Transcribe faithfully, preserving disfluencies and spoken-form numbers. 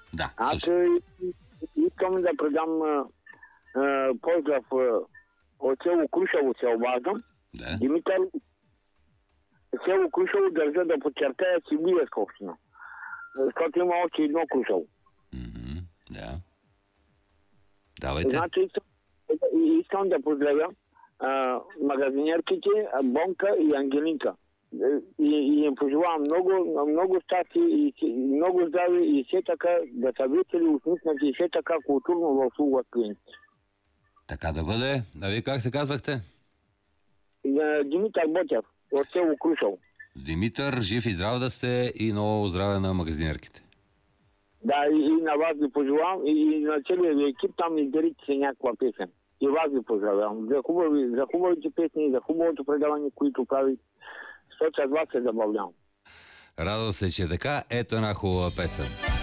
Да, Аз слушай. искам да предам а, а, поздрав а, от село Крушево се обаждам. Да. Димитър, село Крушево държа да подчертая Сибирска община. Защото има още едно Крушево. М-м, да. Давайте. Значи искам, искам да поздравя а, магазинерките Бонка и Ангелинка. И, и им пожелавам много, много щастие и, и много здраве и все така да са весели, усмихнати и все така културно в услуга клиентите. Така да бъде. А вие как се казвахте? Димитър Ботев от село Крушево. Димитър, жив и здрав да сте и много здраве на магазинерките. Да, и, и на вас ви пожелавам и, и на целия ви екип там изберите се някаква песен. И вас ви поздравявам за, хубави, за хубавите песни, за хубавото предаване, които прави. Защото с вас се забавлявам. Радвам се, че е така. Ето една хубава песен.